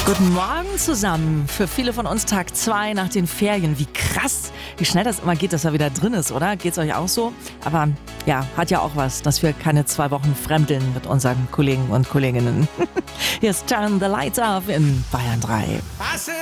Guten Morgen zusammen. Für viele von uns Tag 2 nach den Ferien. Wie krass, wie schnell das immer geht, dass er wieder drin ist, oder? Geht's euch auch so? Aber ja, hat ja auch was, dass wir keine 2 Wochen fremdeln mit unseren Kollegen und Kolleginnen. Hier ist Turn the Lights Off in Bayern 3.